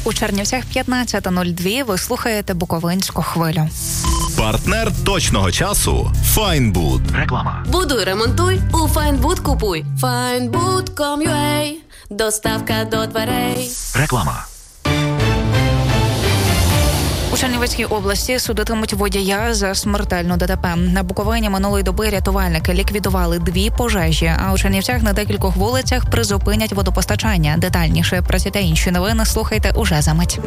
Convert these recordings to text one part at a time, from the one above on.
У Чернівцях 15:02. Ви слухаєте Буковинську хвилю. Партнер точного часу – Файнбуд. Реклама. Будуй, ремонтуй, у Файнбуд купуй. Findbood.com.ua. Доставка до дверей. Реклама. У Чернівецькій області судитимуть водія за смертельну ДТП. На Буковині минулої доби рятувальники ліквідували 2 пожежі, а у Чернівцях на декількох вулицях призупинять водопостачання. Детальніше про ці та інші новини слухайте уже за мить.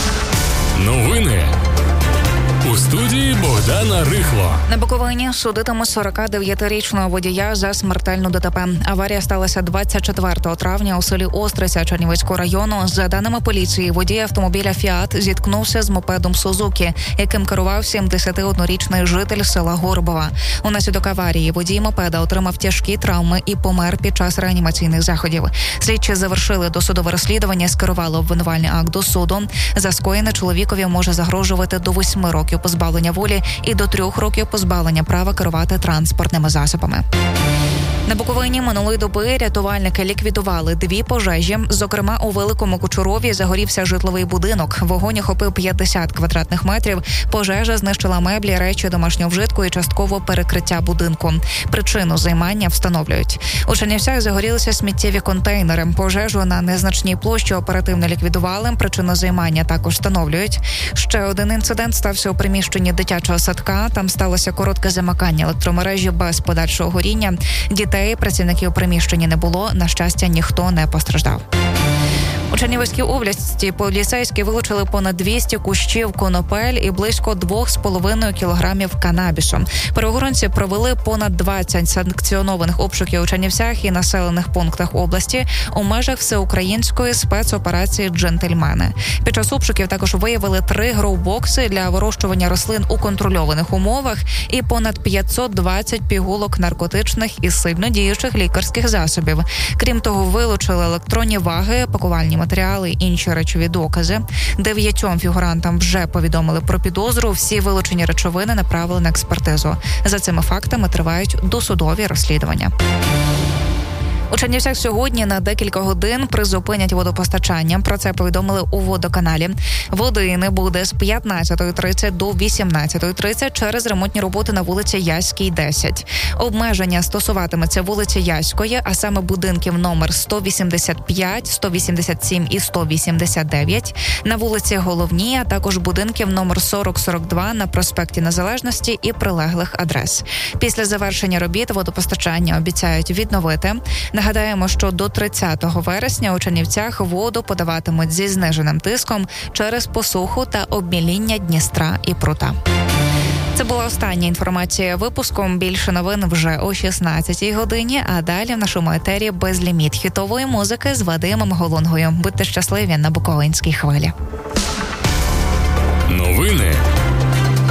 Новини. У студії Богдана Рихло. На Буковині судитимуть 49-річного водія за смертельну ДТП. Аварія сталася 24 травня у селі Остриця Чернівецького району. За даними поліції, водій автомобіля «Фіат» зіткнувся з мопедом «Сузукі», яким керував 71-річний житель села Горбова. Унаслідок аварії водій мопеда отримав тяжкі травми і помер під час реанімаційних заходів. Слідчі завершили досудове розслідування, скерували обвинувальний акт до суду. За скоєне чоловікові може загрожувати до 8 років позбавлення волі і до 3 років позбавлення права керувати транспортними засобами. На Буковині минулої доби рятувальники ліквідували 2 пожежі. Зокрема, у Великому Кучурові загорівся житловий будинок. Вогонь охопив 50 квадратних метрів. Пожежа знищила меблі, речі домашнього вжитку і частково перекриття будинку. Причину займання встановлюють. У Чернівцях загорілися сміттєві контейнери. Пожежу на незначній площі оперативно ліквідували. Причину займання також встановлюють. Ще один інцидент стався у приміщенні дитячого садка. Там сталося коротке замикання електромережі без подальшого горіння. Дітей працівників приміщення не було. На щастя, ніхто не постраждав. У Чернівецькій області поліцейські вилучили понад 200 кущів конопель і близько 2,5 кілограмів канабісу. Правоохоронці провели понад 20 санкціонованих обшуків у Чернівцях і населених пунктах області у межах всеукраїнської спецоперації «Джентльмени». Під час обшуків також виявили 3 гроу-бокси для вирощування рослин у контрольованих умовах і понад 520 пігулок наркотичних і сильнодіючих лікарських засобів. Крім того, вилучили електронні ваги, пакувальні матеріали, інші речові докази. 9 фігурантам вже повідомили про підозру. Всі вилучені речовини направили на експертизу. За цими фактами тривають досудові розслідування. У Чернівцях сьогодні на декілька годин призупинять водопостачання. Про це повідомили у водоканалі. Води не буде з 15:30 до 18:30 через ремонтні роботи на вулиці Яській, 10. Обмеження стосуватиметься вулиці Яської, а саме будинків номер 185, 187 і 189, на вулиці Головній, а також будинків номер 40-42 на проспекті Незалежності і прилеглих адрес. Після завершення робіт водопостачання обіцяють відновити. Нагадаємо, що до 30 вересня у Чернівцях воду подаватимуть зі зниженим тиском через посуху та обміління Дністра і прута. Це була остання інформація випуску. Більше новин вже о 16-й годині, а далі в нашому етері безліміт хітової музики з Вадимом Голунгою. Будьте щасливі на Буковинській хвилі. Новини